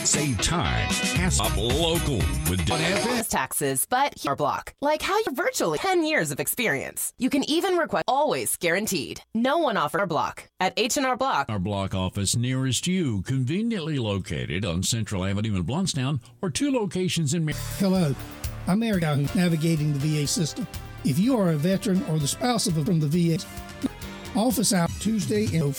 Save time. Hassle up local with taxes, but your block. Like how you're virtually 10 years of experience. You can even request always guaranteed. No one offer block. At H&R Block. Our block office nearest you, conveniently located on Central Avenue in Blountstown, or 2 locations in Hello, I'm Eric, who's navigating the VA system. If you are a veteran or the spouse of from the VA, office out Tuesday and